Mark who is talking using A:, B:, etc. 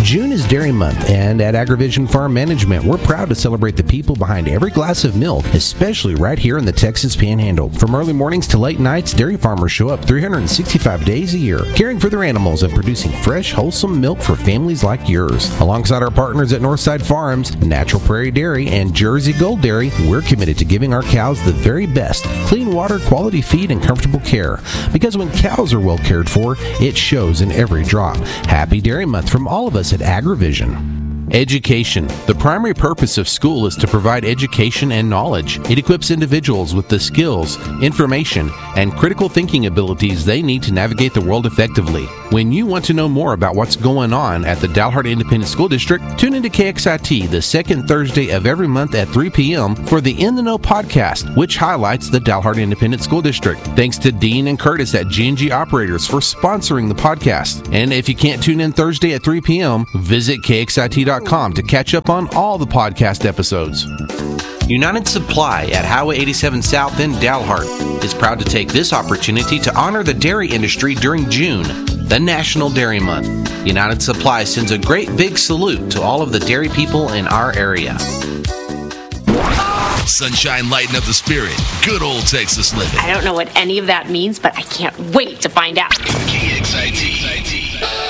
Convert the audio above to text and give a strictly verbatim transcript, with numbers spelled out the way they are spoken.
A: June is Dairy Month, and at AgriVision Farm Management, we're proud to celebrate the people behind every glass of milk, especially right here in the Texas Panhandle. From early mornings to late nights, dairy farmers show up three hundred sixty-five days a year, caring for their animals and producing fresh, wholesome milk for families like yours. Alongside our partners at Northside Farms, Natural Prairie Dairy, and Jersey Gold Dairy, we're committed to giving our cows the very best: clean water, quality feed, and comfortable care. Because when cows are well cared for, it shows in every drop. Happy Dairy Month from all of us at AgriVision. Education. The primary purpose of school is to provide education and knowledge. It equips individuals with the skills, information, and critical thinking abilities they need to navigate the world effectively. When you want to know more about what's going on at the Dalhart Independent School District, tune into K X I T the second Thursday of every month at three p.m. for the In the Know podcast, which highlights the Dalhart Independent School District. Thanks to Dean and Curtis at G and G Operators for sponsoring the podcast. And if you can't tune in Thursday at three p.m., visit K X I T dot com to catch up on all the podcast episodes. United Supply at Highway eighty-seven South in Dalhart is proud to take this opportunity to honor the dairy industry during June, the National Dairy Month. United Supply sends a great big salute to all of the dairy people in our area.
B: Sunshine lighten up the spirit. Good old Texas living.
C: I don't know what any of that means, but I can't wait to find out.
B: K X I T.